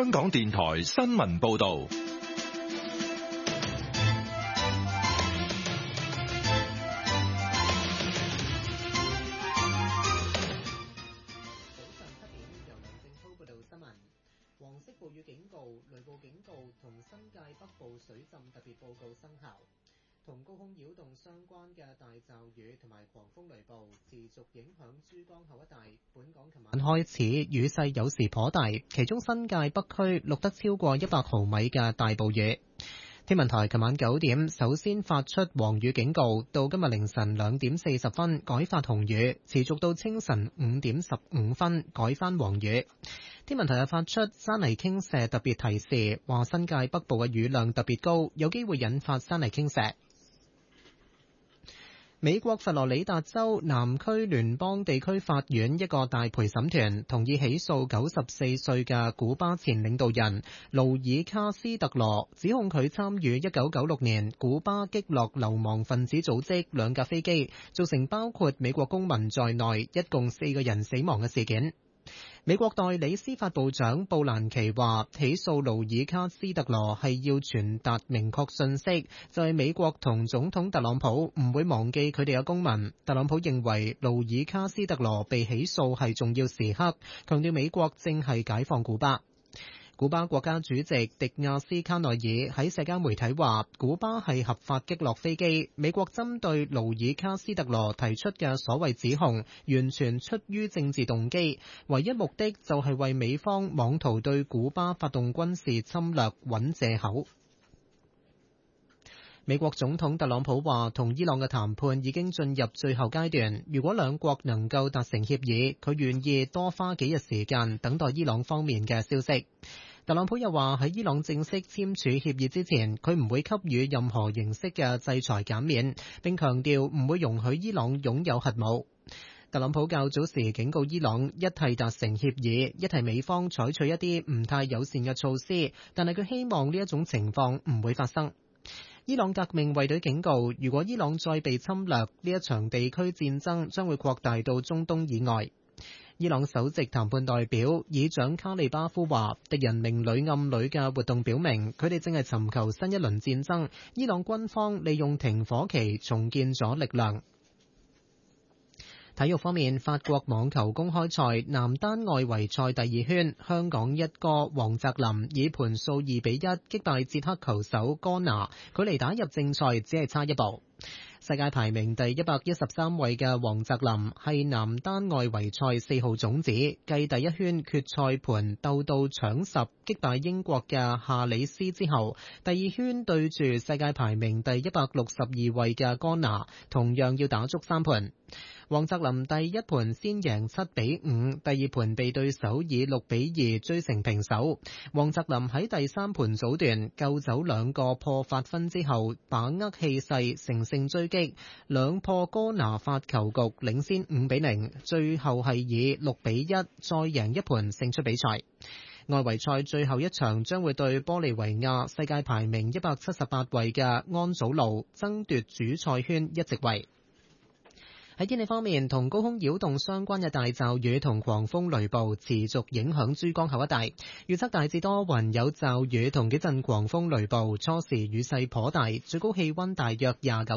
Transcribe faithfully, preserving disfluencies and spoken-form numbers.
香港電台新聞報道。 黃色暴雨警告、雷暴警告同新界北部水浸特別報告生效。同高空擾動相關嘅大驟雨同埋狂風雷暴持續影響珠江口一帶。本港琴晚開始雨勢有時頗大，其中新界北區錄得超過一百毫米嘅大暴雨。天文台琴晚九點首先發出黃雨警告，到今日凌晨兩點四十分改發紅雨，持續到清晨五點十五分改翻黃雨。天文台又發出山泥傾瀉特別提示，話新界北部嘅雨量特別高，有機會引發山泥傾瀉。美國佛羅里達州南區聯邦地區法院一個大陪審團同意起訴九十四歲嘅古巴前領導人盧爾卡斯特羅，指控佢參與一九九六年古巴擊落流亡分子組織兩架飛機，造成包括美國公民在內一共四個人死亡嘅事件。美國代理司法部長布蘭奇話，起訴盧爾卡斯特羅係要傳達明確信息，就係美國同總統特朗普唔會忘記佢哋嘅公民。特朗普認為盧爾卡斯特羅被起訴係重要時刻，強調美國正係解放古巴。古巴國家主席迪亞斯卡內爾喺社交媒體話，古巴係合法擊落飛機，美國針對盧爾卡斯特羅提出嘅所謂指控，完全出於政治動機，唯一目的就係為美方妄圖對古巴發動軍事侵略揾藉口。美國總統特朗普話，同伊朗嘅談判已經進入最後階段，如果兩國能夠達成協議，佢願意多花幾日時間等待伊朗方面嘅消息。特朗普又話，喺伊朗正式簽署協議之前，佢唔會給予任何形式嘅制裁減免，並強調唔會容許伊朗擁有核武。特朗普較早時警告伊朗，一係達成協議，一係美方採取一啲唔太友善嘅措施，但係佢希望呢一種情況唔會發生。伊朗革命衛隊警告，如果伊朗再被侵略，呢一場地區戰爭將會擴大到中東以外。伊朗首席談判代表議長卡利巴夫話，敵人明裏暗裏嘅活動表明，佢哋正係尋求新一輪戰爭。伊朗軍方利用停火期重建咗力量。體育方面，法國網球公開賽男單外圍賽第二圈，香港一哥黃澤林以盤數二比一擊敗捷克球手哥拿，距離打入正賽只係差一步。世界排名第一百一十三位嘅黃澤林係男單外圍賽四號種子，繼第一圈決賽盤鬥到搶十擊敗英國嘅夏里斯之後，第二圈對住世界排名第一百六十二位嘅哥拿，同樣要打足三盤。黃澤林第一盤先贏七比五，第二盤被對手以六比二追成平手。黃澤林喺第三盤早段救走兩個破發分之後，把握氣勢乘勝追擊，兩破哥拿發球局，領先五比零，最後係以六比一再贏一盤勝出比賽。外圍賽最後一場將會對玻利維亞世界排名一百七十八位嘅安祖路爭奪主賽圈一席位。喺天氣方面，同高空擾動相關嘅大驟雨同狂風雷暴持續影響珠江口一帶，預測大致多雲有驟雨同幾陣狂風雷暴，初時雨勢頗大，最高氣溫大約廿九